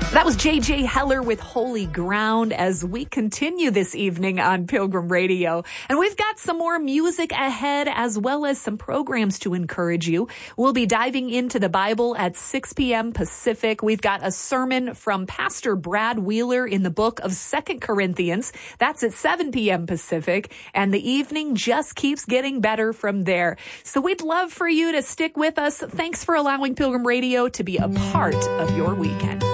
That was J.J. Heller with Holy Ground as we continue this evening on Pilgrim Radio. And we've got some more music ahead as well as some programs to encourage you. We'll be diving into the Bible at 6 p.m. Pacific. We've got a sermon from Pastor Brad Wheeler in the book of 2 Corinthians. That's at 7 p.m. Pacific. And the evening just keeps getting better from there. So we'd love for you to stick with us. Thanks for allowing Pilgrim Radio to be a part of your weekend.